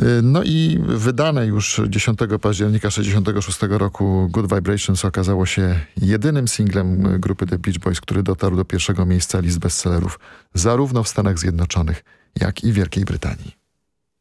No i wydane już 10 października 1966 roku Good Vibrations okazało się jedynym singlem grupy The Beach Boys, który dotarł do pierwszego miejsca list bestsellerów zarówno w Stanach Zjednoczonych, jak i Wielkiej Brytanii.